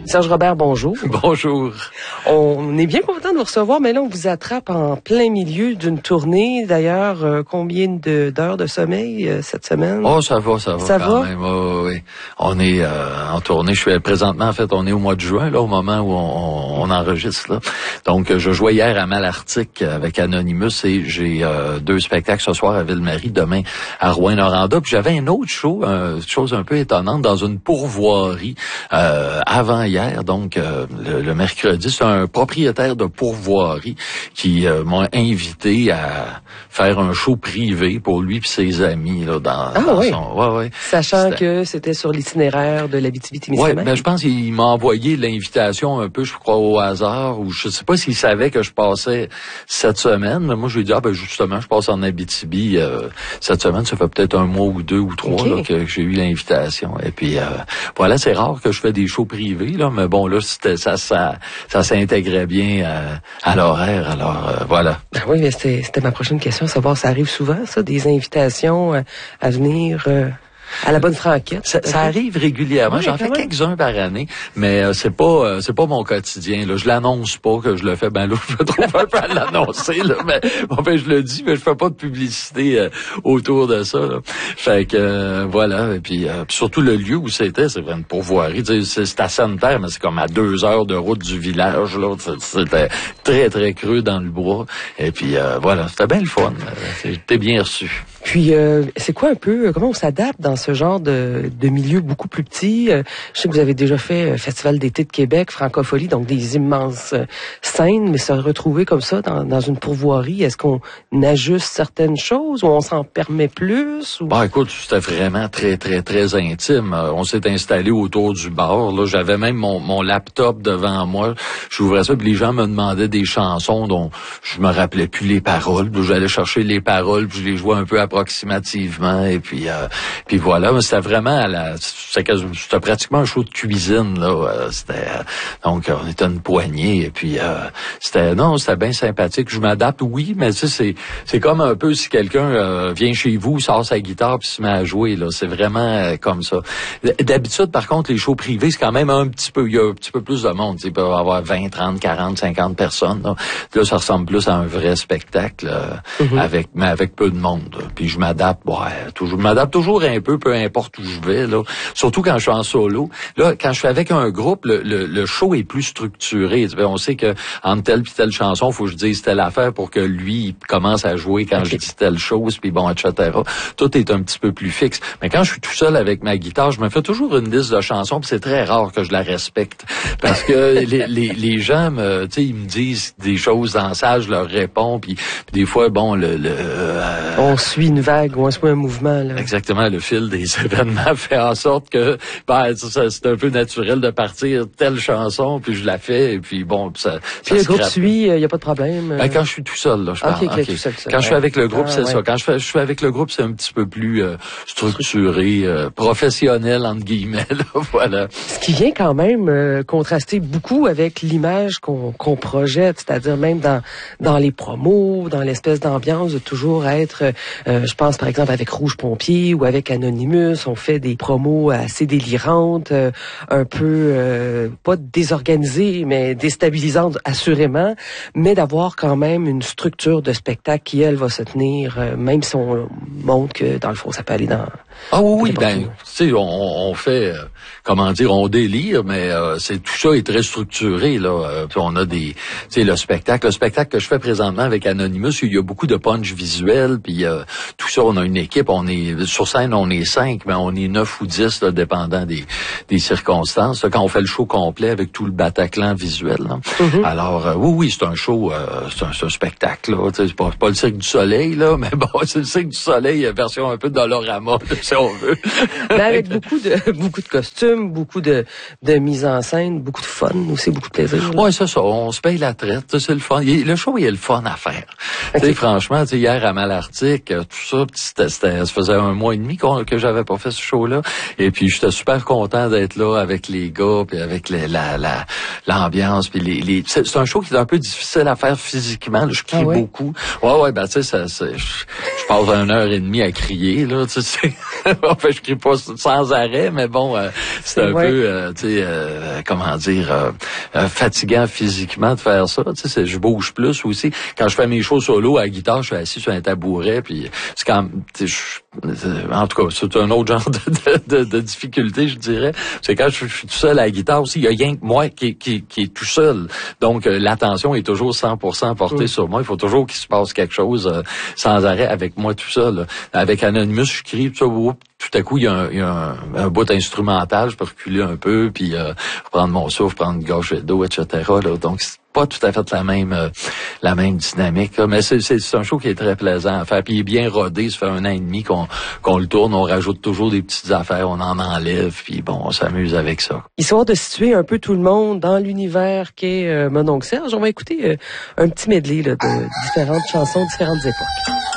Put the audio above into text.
Serge Robert, bonjour. Bonjour. On est bien content de vous recevoir, mais là, on vous attrape en plein milieu d'une tournée. D'ailleurs, combien d'heures de sommeil cette semaine? Oh, ça va quand même. Oh, oui. On est en tournée. Présentement, en fait, on est au mois de juin, là, au moment où on enregistre, là. Donc, je jouais hier à Malartic avec Anonymous et j'ai 2 spectacles ce soir à Ville-Marie, demain à Rouyn-Noranda. Puis j'avais un autre show, chose un peu étonnante, dans une pourvoirie avant hier, donc le mercredi. C'est un propriétaire de pourvoirie qui m'a invité à faire un show privé pour lui et ses amis là dans oui. son... Ouais. Sachant que c'était sur l'itinéraire de l'Abitibi-Témiscamingue. Oui, ben je pense qu'il m'a envoyé l'invitation un peu, je crois, au hasard, ou je sais pas s'il savait que je passais cette semaine, mais moi je lui ai dit, justement, je passe en Abitibi cette semaine, ça fait peut-être un mois ou 2 ou 3 là, que j'ai eu l'invitation. Et puis voilà, c'est rare que je fais des shows privés, là, mais bon, là, ça s'intégrait bien à l'horaire, alors voilà. Ah oui, mais c'était ma prochaine question, savoir, ça arrive souvent, ça, des invitations à venir... à la bonne franquette. Ça arrive régulièrement. J'en fais quelques-uns par année, mais c'est pas mon quotidien. Là, je l'annonce pas que je le fais. Ben là, je me trouve un peu à l'annoncer. Là, mais enfin, je le dis, mais je fais pas de publicité autour de ça. Là. Fait que voilà. Et puis surtout le lieu où c'était, c'est vraiment une pourvoirie. C'est à Sainte-Terre, mais c'est comme à 2 heures de route du village. Là, c'était très très creux dans le bois. Et puis voilà, c'était bien le fun. J'étais bien reçu. Puis, c'est quoi un peu, comment on s'adapte dans ce genre de milieu beaucoup plus petit? Je sais que vous avez déjà fait Festival d'été de Québec, Francophonie, donc des immenses scènes, mais se retrouver comme ça dans une pourvoirie, est-ce qu'on ajuste certaines choses ou on s'en permet plus? Ou... Écoute, c'était vraiment très, très, très intime. On s'est installé autour du bar. Là, j'avais même mon laptop devant moi. J'ouvrais ça, puis les gens me demandaient des chansons dont je me rappelais plus les paroles. J'allais chercher les paroles, puis je les jouais un peu approximativement, et puis voilà, mais c'était vraiment c'était pratiquement un show de cuisine là, donc on était une poignée, et puis c'était bien sympathique. Je m'adapte, oui, mais tu sais, c'est comme un peu si quelqu'un vient chez vous, sort sa guitare puis se met à jouer là, c'est vraiment comme ça. D'habitude, par contre, les shows privés, c'est quand même il y a un petit peu plus de monde, il peut y avoir 20, 30, 40, 50 personnes là, ça ressemble plus à un vrai spectacle avec peu de monde. Puis je m'adapte, je m'adapte toujours un peu importe où je vais, là. Surtout quand je suis en solo. Là, quand je suis avec un groupe, le show est plus structuré. On sait que entre telle puis telle chanson, faut que je dise telle affaire pour que lui commence à jouer quand je dis telle chose, puis bon, etc. Tout est un petit peu plus fixe. Mais quand je suis tout seul avec ma guitare, je me fais toujours une liste de chansons, puis c'est très rare que je la respecte. Parce que les gens ils me disent des choses dans ça, je leur réponds, puis des fois, bon, on suit une vague ou on suit un mouvement, là. Exactement, le fil des événements fait en sorte que c'est un peu naturel de partir telle chanson, puis je la fais, et puis bon, ça le groupe suit, il y a pas de problème. Quand je suis tout seul, là, je parle. Tout seul. Quand je suis avec le groupe, c'est ça. Quand je suis avec le groupe, c'est un petit peu plus structuré, professionnel entre guillemets, là, voilà. Ce qui vient quand même contraster beaucoup avec l'image qu'on projette, c'est-à-dire même dans les promos, dans l'espèce d'ambiance de toujours être, je pense par exemple avec Rouge Pompier ou avec Anonymous, on fait des promos assez délirantes, un peu pas désorganisées, mais déstabilisantes assurément, mais d'avoir quand même une structure de spectacle qui, elle, va se tenir, même si on montre que dans le fond, ça peut aller dans... Ah oui, tu sais, on fait, on délire, mais tout ça est très structuré, là. Puis on a tu sais, le spectacle que je fais présentement avec Anonymous, il y a beaucoup de punch visuel, puis tout ça, on a une équipe, sur scène, on est 5, mais on est 9 ou 10, là, dépendant des circonstances. Là, quand on fait le show complet avec tout le Bataclan visuel, là. Alors, oui, c'est un show, c'est un spectacle, là. C'est pas le Cirque du Soleil, là, mais bon, c'est le Cirque du Soleil, version un peu Dolorama, si on veut. Mais avec beaucoup de costumes, beaucoup de mise en scène, beaucoup de fun aussi, beaucoup de plaisir. Oui, c'est ça. On se paye la traite, c'est le fun. Le show, il est le fun à faire. Okay. Franchement, hier à Malartic, tout ça, ça faisait 1 mois et demi que j'avais pas fait ce show-là. Et puis j'étais super content d'être là avec les gars, puis avec l'ambiance, puis c'est un show qui est un peu difficile à faire physiquement. Là, je crie beaucoup. Ouais, tu sais, je passe 1 heure et demie à crier, là, tu sais. Enfin, je crie pas sans arrêt, mais bon, c'est un peu, comment dire, fatigant physiquement de faire ça. Tu sais, je bouge plus aussi. Quand je fais mes shows solo à la guitare, je suis assis sur un tabouret, puis c'est quand, en tout cas, c'est un autre genre de difficulté, je dirais. C'est quand je suis tout seul à la guitare aussi, il y a rien que moi qui est tout seul. Donc, l'attention est toujours 100% portée sur moi. Il faut toujours qu'il se passe quelque chose sans arrêt avec moi tout seul. Avec Anonymous, je crie, tout à coup, il y a un bout instrumental, je peux reculer un peu, puis reprendre mon souffle, prendre une gorgée d'eau, etc. Là. Donc, c'est pas tout à fait la même dynamique. Là. Mais c'est un show qui est très plaisant à faire. Puis il est bien rodé, ça fait 1 an et demi qu'on le tourne, on rajoute toujours des petites affaires, on en enlève, puis bon, on s'amuse avec ça. Histoire de situer un peu tout le monde dans l'univers qu'est Mon oncle Serge, on va écouter un petit medley là, de différentes chansons, différentes époques.